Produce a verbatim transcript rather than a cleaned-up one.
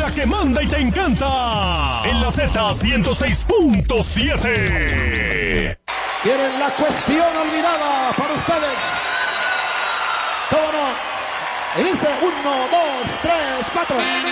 La que manda y te encanta. En la Z ciento seis punto siete. Tienen la cuestión olvidada para ustedes. ¿Cómo no? Y dice uno, dos, tres, cuatro.